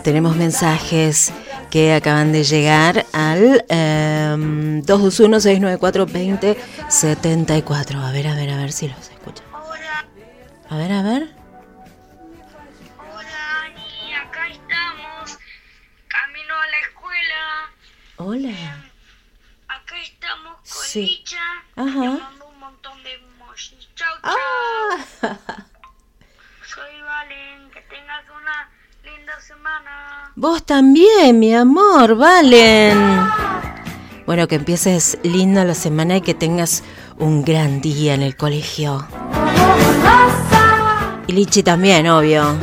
tenemos mensajes que acaban de llegar al 221-694-2074. A ver si los escuchan. Hola. A ver. Hola, Ani, acá estamos, camino a la escuela. Hola. Acá estamos con Sí. Licha. Ajá. Te mando un montón de emojis. Chau, chau. Soy Valen, que tengas una linda semana. Vos también, mi amor, Valen. Bueno, que empieces linda la semana y que tengas un gran día en el colegio. Y Lichi también, obvio.